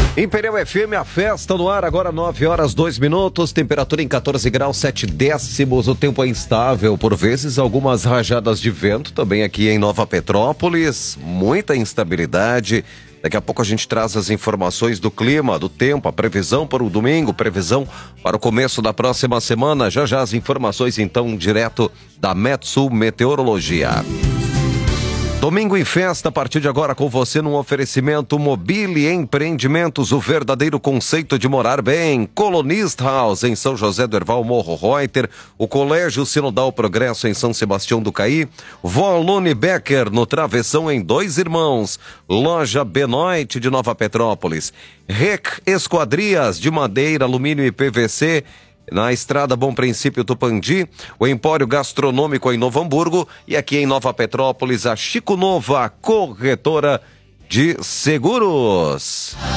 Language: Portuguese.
Imperial FM, a festa no ar, agora 9h02, temperatura em 14 graus 7 décimos, o tempo é instável, por vezes algumas rajadas de vento, também aqui em Nova Petrópolis, muita instabilidade. Daqui a pouco a gente traz as informações do clima, do tempo, a previsão para o domingo, previsão para o começo da próxima semana, já as informações então direto da Metsul Meteorologia. Domingo em festa, a partir de agora com você num oferecimento Mobile Empreendimentos, o verdadeiro conceito de morar bem. Colonist House em São José do Herval Morro Reuter, o Colégio Sinodal Progresso em São Sebastião do Caí, Volone Becker no Travessão em Dois Irmãos, Loja Benoit de Nova Petrópolis, REC Esquadrias de Madeira, Alumínio e PVC, na Estrada Bom Princípio Tupandi, o Empório Gastronômico em Novo Hamburgo e aqui em Nova Petrópolis, a Chico Nova, corretora de seguros.